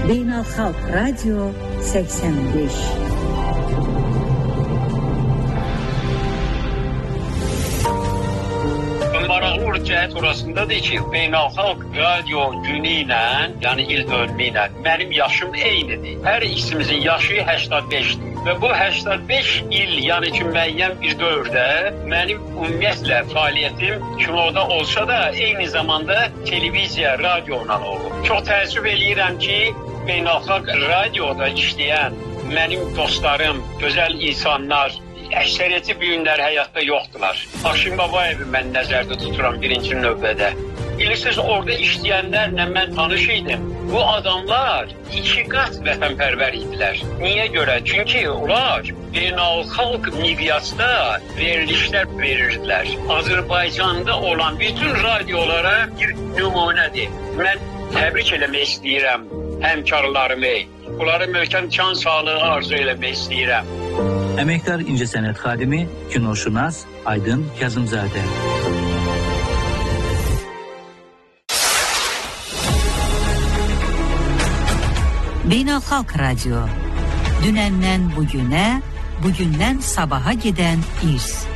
Beynəlxalq Radio 85. Maraqlı cəhət orasındadır ki, Beynəlxalq Radio günü ilə, yəni il dönümü ilə mənim yaşım eynidir. Hər ikimizin yaşı 85-dir. Və bu 85 il, yəni ki, müəyyən bir dövrdə mənim ümumiyyətlə fəaliyyətim kinoda olsa da, eyni zamanda televiziya, radioyla olub. Çox təəssüf eləyirəm ki, Beynəlxalq Radioda işləyən mənim dostlarım, gözəl insanlar, əksəriyyəti bu günlər həyatda yoxdular. Haşim Babayevi mən nəzərdə tuturam birinci növbədə. Bilirsiniz, orada işləyənlərlə mən tanış idim. Bu adamlar 2 qat vətənpərvər idilər. Niyə görə? Çünki onlar beynəlxalq miqyasda verilişlər verirdilər. Azərbaycanda olan bütün radiolara bir nümunədir. Mən təbrik eləmək istəyirəm həmkarlarımı. Onlara möhkəm can sağlığı arzu eləmək istəyirəm. Əməkdar incəsənət xadimi, kinoşünas Aydın Kazımzadə. Beynəlxalq Radio. Dünəndən bugünə, bugündən sabaha gedən irs.